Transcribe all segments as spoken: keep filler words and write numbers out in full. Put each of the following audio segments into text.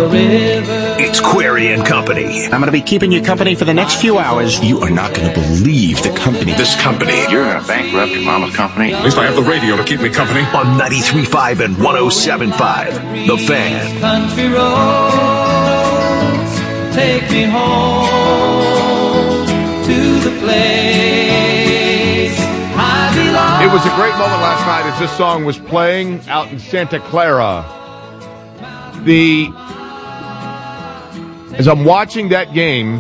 the river. It's Query and Company. I'm going to be keeping you company for the next few hours. You are not going to believe the company. This company. You're going to bankrupt your mama's company. At least I have the radio to keep me company. On ninety-three point five and one oh seven point five. The Fan. Country roads, take me home to the place I belong. It was a great moment last night as this song was playing out in Santa Clara. The as I'm watching that game,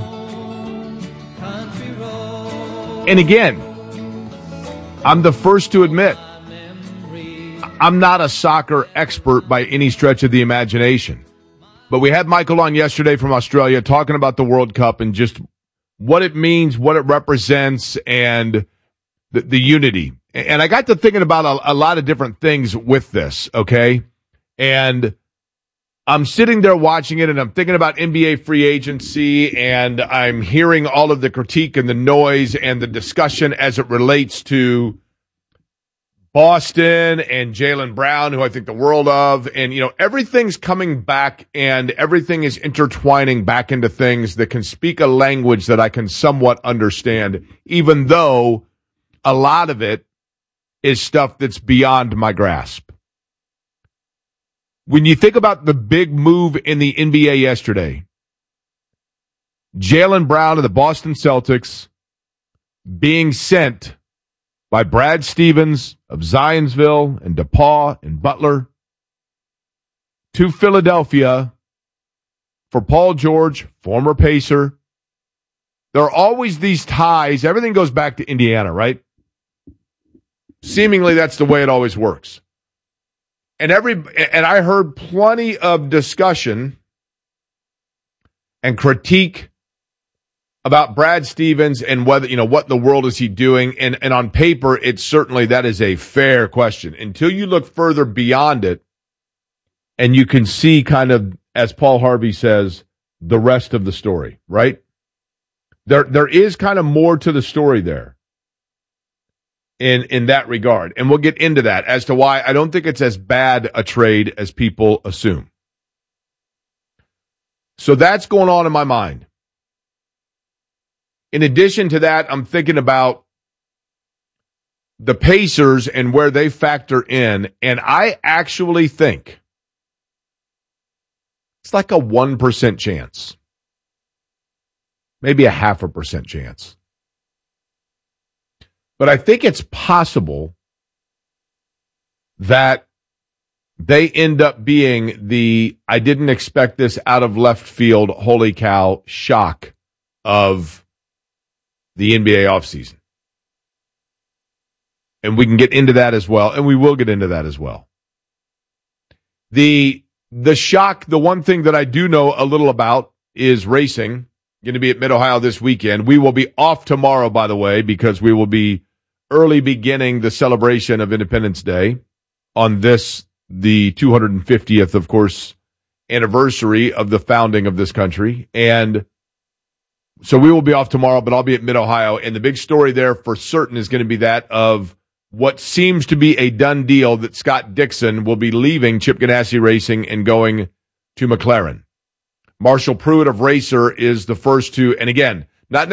and again, I'm the first to admit I'm not a soccer expert by any stretch of the imagination. But we had Michael on yesterday from Australia talking about the World Cup and just what it means, what it represents, and the, the unity. And I got to thinking about a, a lot of different things with this, okay? And I'm sitting there watching it, and I'm thinking about N B A free agency, and I'm hearing all of the critique and the noise and the discussion as it relates to Boston and Jaylen Brown, who I think the world of. And, you know, everything's coming back, and everything is intertwining back into things that can speak a language that I can somewhat understand, even though a lot of it is stuff that's beyond my grasp. When you think about the big move in the N B A yesterday, Jaylen Brown of the Boston Celtics being sent by Brad Stevens of Zionsville and DePaul and Butler to Philadelphia for Paul George, former Pacer. There are always these ties. Everything goes back to Indiana, right? Seemingly that's the way it always works. And every and I heard plenty of discussion and critique about Brad Stevens and whether, you know, what in the world is he doing? And and on paper, it's certainly that is a fair question. Until you look further beyond it and you can see kind of, as Paul Harvey says, the rest of the story, right? There there is kind of more to the story there. In, in that regard. And we'll get into that as to why I don't think it's as bad a trade as people assume. So that's going on in my mind. In addition to that, I'm thinking about the Pacers and where they factor in. And I actually think it's like a one percent chance. Maybe a half a percent chance. But I think it's possible that they end up being the I didn't expect this out of left field, holy cow, shock of the N B A offseason. And we can get into that as well, and we will get into that as well. The the shock, the one thing that I do know a little about is racing. Going to be at Mid-Ohio this weekend. We will be off tomorrow, by the way, because we will be early beginning the celebration of Independence Day on this, the two hundred fiftieth, of course, anniversary of the founding of this country. And so we will be off tomorrow, but I'll be at Mid-Ohio. And the big story there for certain is going to be that of what seems to be a done deal that Scott Dixon will be leaving Chip Ganassi Racing and going to McLaren. Marshall Pruitt of Racer is the first to, and again,